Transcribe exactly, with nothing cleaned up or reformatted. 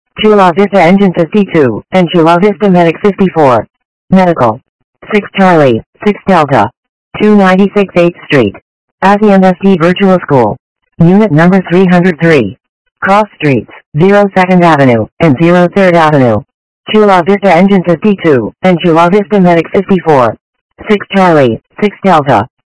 Chula Vista Engine fifty-two, and Chula Vista Medic fifty-four. Medical. six Charlie, six Delta. two ninety-six eighth Street. ASEAN S D Virtual School. Unit number three hundred three. Cross Streets, zero second Avenue, and zero third Avenue. Chula Vista Engine fifty-two, and Chula Vista Medic fifty-four. six Charlie, six Delta.